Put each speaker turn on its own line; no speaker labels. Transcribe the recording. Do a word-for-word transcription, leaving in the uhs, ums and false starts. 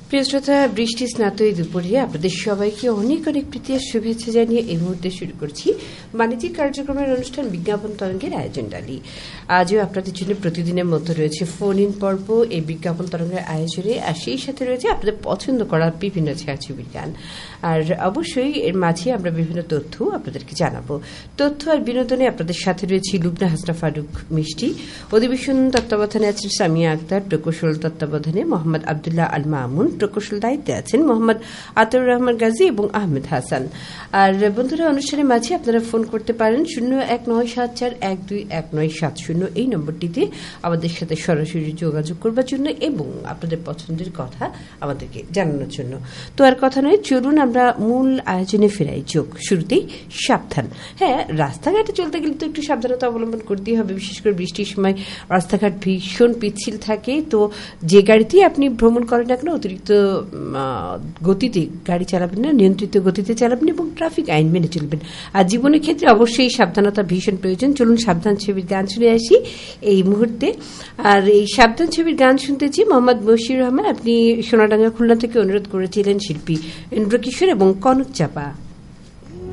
প্রিয় শ্রোতা, বৃষ্টি স্নাত এই দুপুরে আপনাদের সবাইকে অনেক অনেক প্রীতি আর শুভেচ্ছা জানিয়ে এই মুহূর্তে শুরু করছি বাণিজ্যিক কার্যক্রমের অনুষ্ঠান বিজ্ঞাপন তরঙ্গের আয়োজন ডালি। আজও আপনাদের জন্য প্রতিদিনের মধ্যে রয়েছে ফোন ইন পর্ব এই বিজ্ঞাপন তরঙ্গের আয়োজনে, আর সেই সাথে রয়েছে আপনাদের পছন্দ করা বিভিন্ন ছায়াছবির গান। আর অবশ্যই এর মাঝে আমরা বিভিন্ন তথ্য আপনাদেরকে জানাবো। তথ্য আর বিনোদনে আপনাদের সাথে রয়েছে লুবনা হাসনা ফারুক মিষ্টি। অধিবেশন তত্ত্বাবধানে আছেন সামিয়া আক্তার, প্রকৌশল তত্ত্বাবধানে মোহাম্মদ আবদুল্লাহ আল মামুন, প্রকৌশল দায়িত্বে আছেন মোহাম্মদ আতর রহমান গাজী এবং আহমেদ হাসান। আর বন্ধুরা, অনুষ্ঠানের মাঝে আপনারা ফোন করতে পারেন শূন্য এক নয় সাত চার এক দুই এক নয় সাত শূন্য এই নম্বরটিতে আমাদের সাথে সরাসরি যোগাযোগ করবার জন্য এবং আপনাদের পছন্দের কথা আমাদেরকে জানানোর জন্য। তো আর কথা নয়, চলুন আমরা মূল আয়োজনে ফেরাই। যোগ শুরুতেই সাবধান। হ্যাঁ, রাস্তাঘাটে চলতে গেলে তো একটু সাবধানতা অবলম্বন করতেই হবে। বিশেষ করে বৃষ্টির সময় রাস্তাঘাট ভীষণ পিচ্ছিল থাকে। তো যে গাড়িতেই আপনি ভ্রমণ করেন না কেন, অতিরিক্ত গতিতে গাড়ি চালাবেন না, নিয়ন্ত্রিত গতিতে চালাবেন এবং ট্রাফিক আইন মেনে চলবেন। আর জীবনের ক্ষেত্রে অবশ্যই সাবধানতা ভীষণ প্রয়োজন। চলুন সাবধান ছবির গান শুনে আসি এই মুহূর্তে। আর এই সাবধান ছবির গান শুনতেছি মোহাম্মদ মশিউর রহমান। আপনি সোনাডাঙ্গা খুলনা থেকে অনুরোধ করেছিলেন শিল্পী ইন্দ্রকিশোর এবং কনক চাপা।